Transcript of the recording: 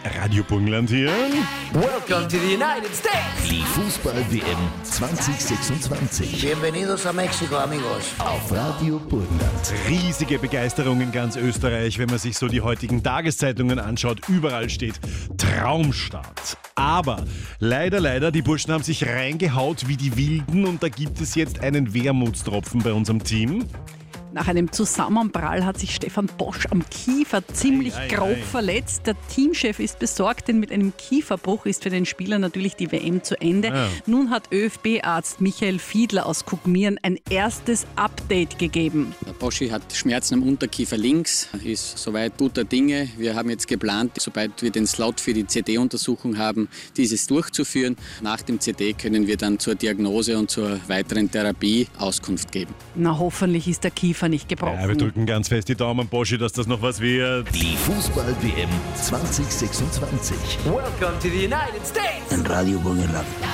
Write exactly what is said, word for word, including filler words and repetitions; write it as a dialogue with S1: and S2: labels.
S1: Radio Burgenland hier.
S2: Welcome to the United States.
S3: Die Fußball-W M zwanzig sechsundzwanzig.
S2: Bienvenidos a Mexico, amigos.
S3: Auf Radio Burgenland.
S1: Riesige Begeisterung in ganz Österreich, wenn man sich so die heutigen Tageszeitungen anschaut. Überall steht Traumstart. Aber leider, leider, die Burschen haben sich reingehaut wie die Wilden und da gibt es jetzt einen Wermutstropfen bei unserem Team.
S4: Nach einem Zusammenprall hat sich Stefan Bosch am Kiefer ziemlich
S1: ei, ei,
S4: grob
S1: ei.
S4: verletzt. Der Teamchef ist besorgt, denn mit einem Kieferbruch ist für den Spieler natürlich die W M zu Ende.
S1: Ja.
S4: Nun hat ÖFB-Arzt Michael Fiedler aus Kuckmieren ein erstes Update gegeben.
S5: Der Boschi hat Schmerzen am Unterkiefer links, ist soweit guter Dinge. Wir haben jetzt geplant, sobald wir den Slot für die C T-Untersuchung haben, dieses durchzuführen. Nach dem C T können wir dann zur Diagnose und zur weiteren Therapie Auskunft geben.
S4: Na, hoffentlich ist der Kiefer nicht gebrochen.
S1: Ja, wir drücken ganz fest die Daumen, Boschi, dass das noch was wird.
S3: Die Fußball-W M zwanzig sechsundzwanzig.
S2: Welcome to the United States.
S3: In Radio Burgenland.